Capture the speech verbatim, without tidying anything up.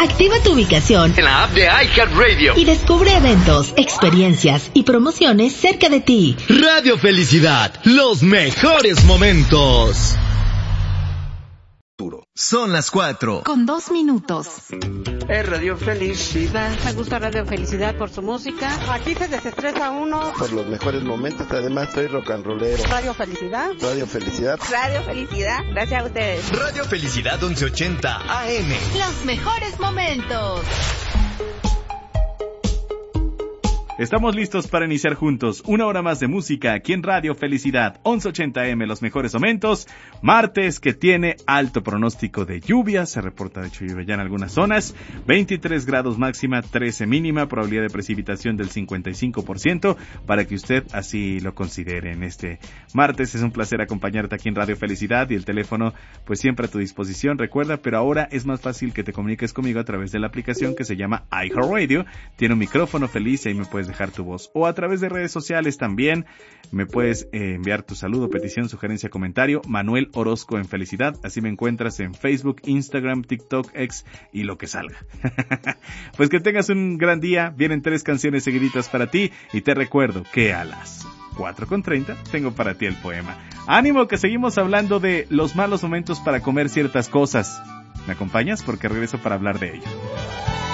Activa tu ubicación en la app de iHeartRadio y descubre eventos, experiencias y promociones cerca de ti. Radio Felicidad, los mejores momentos. Son las cuatro. Con dos minutos. Es Radio Felicidad. Me gusta Radio Felicidad por su música. Aquí se desestresa uno. Por los mejores momentos, además soy rock and rollero. Radio Felicidad. Radio Felicidad. Radio Felicidad. Gracias a ustedes. Radio Felicidad once ochenta A M. Los mejores momentos. Estamos listos para iniciar juntos una hora más de música aquí en Radio Felicidad, once ochenta A M, los mejores momentos. Martes que tiene alto pronóstico de lluvia, se reporta de hecho lluvia ya en algunas zonas, veintitrés grados máxima, trece mínima, probabilidad de precipitación del cincuenta y cinco por ciento, para que usted así lo considere en este martes. Es un placer acompañarte aquí en Radio Felicidad y el teléfono pues siempre a tu disposición, recuerda, pero ahora es más fácil que te comuniques conmigo a través de la aplicación que se llama iHeartRadio. Tiene un micrófono feliz y ahí me puedes dejar tu voz, o a través de redes sociales también me puedes eh, enviar tu saludo, petición, sugerencia, comentario. Manuel Orozco en Felicidad, así me encuentras en Facebook, Instagram, TikTok, X y lo que salga. Pues que tengas un gran día. Vienen tres canciones seguiditas para ti y te recuerdo que a las cuatro con treinta tengo para ti el poema. Ánimo, que seguimos hablando de los malos momentos para comer ciertas cosas. ¿Me acompañas? Porque regreso para hablar de ello.